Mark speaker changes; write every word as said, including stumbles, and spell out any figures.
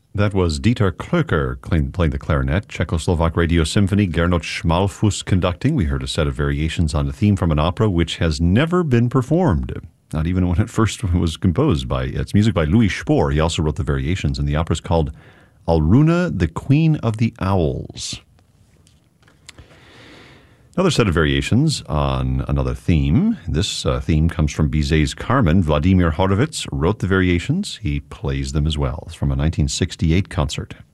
Speaker 1: That was Dieter Klöcker playing the clarinet, Czechoslovak Radio Symphony, Gernot Schmalfuss conducting. We heard a set of variations on a theme from an opera which has never been performed, not even when it first was composed. By It's music by Louis Spohr. He also wrote the variations, and the opera is called Alruna, the Queen of the Owls. Another set of variations on another theme. This uh, theme comes from Bizet's Carmen. Vladimir Horowitz wrote the variations. He plays them as well. It's from a nineteen sixty-eight concert.